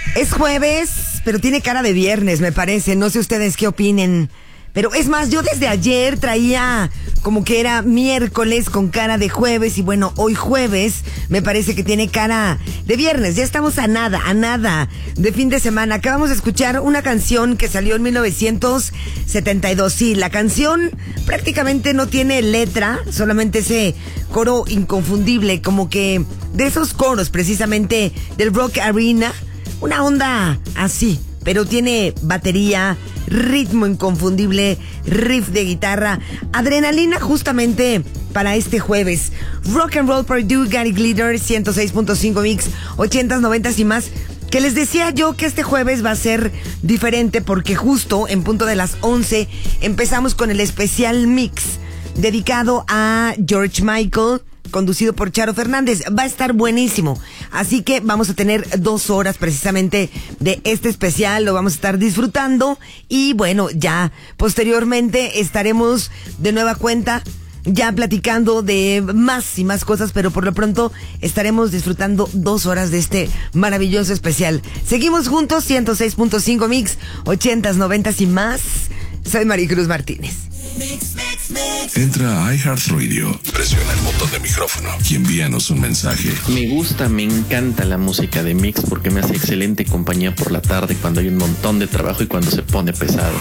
Es jueves, pero tiene cara de viernes, me parece. No sé ustedes qué opinen. Pero es más, yo desde ayer traía como que era miércoles con cara de jueves. Y bueno, hoy jueves me parece que tiene cara de viernes. Ya estamos a nada de fin de semana. Acabamos de escuchar una canción que salió en 1972. Sí, la canción prácticamente no tiene letra, solamente ese coro inconfundible, como que de esos coros precisamente del Rock Arena. Una onda así, pero tiene batería, ritmo inconfundible, riff de guitarra, adrenalina justamente para este jueves. Rock and Roll Purdue, Gary Glitter, 106.5 Mix, 80s, 90s y más. Que les decía yo que este jueves va a ser diferente porque justo en punto de las 11 empezamos con el especial Mix dedicado a George Michael, conducido por Charo Fernández. Va a estar buenísimo. Así que vamos a tener 2 horas precisamente de este especial. Lo vamos a estar disfrutando. Y bueno, ya posteriormente estaremos de nueva cuenta ya platicando de más y más cosas, pero por lo pronto estaremos disfrutando 2 horas de este maravilloso especial. Seguimos juntos, 106.5 Mix, 80s, 90s y más. Soy Maricruz Martínez. Entra a iHeartRadio, presiona el botón de micrófono y envíanos un mensaje. Me encanta la música de Mix porque me hace excelente compañía por la tarde cuando hay un montón de trabajo y cuando se pone pesado.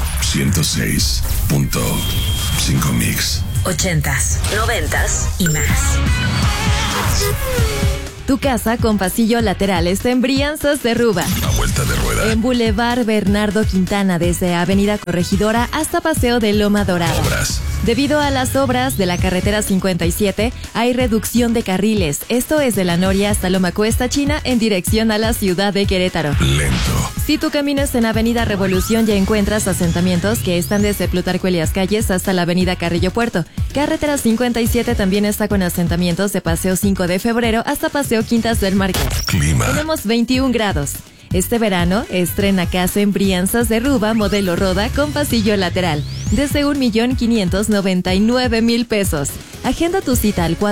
106.5 Mix. 80s, 90s y más. Tu casa con pasillo lateral está en Brianzas de Ruba. A vuelta de rueda. En Boulevard Bernardo Quintana, desde Avenida Corregidora hasta Paseo de Loma Dorada. Obras. Debido a las obras de la carretera 57, hay reducción de carriles. Esto es de La Noria hasta Loma Cuesta China en dirección a la ciudad de Querétaro. Lento. Si tú caminas en Avenida Revolución, ya encuentras asentamientos que están desde Plutarco Elías Calles hasta la Avenida Carrillo Puerto. Carretera 57 también está con asentamientos de Paseo 5 de Febrero hasta Paseo Quintas del Marqués. Clima. Tenemos 21 grados. Este verano estrena casa en Brianzas de Ruba, modelo Roda con pasillo lateral, desde 1,599,000 pesos. Agenda tu cita al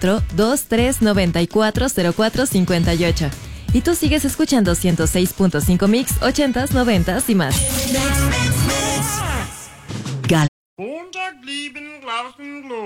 44-2394-0458. Y tú sigues escuchando 106.5 Mix, 80s, 90s y más.